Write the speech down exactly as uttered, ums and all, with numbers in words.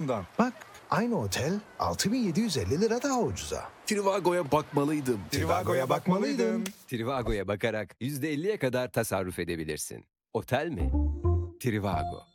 bundan. Bak, aynı otel altı bin yedi yüz elli lira daha ucuza. Trivago'ya bakmalıydım. Trivago'ya bakmalıydın. Trivago'ya bakarak yüzde elliye kadar tasarruf edebilirsin. Otel mi? Trivago.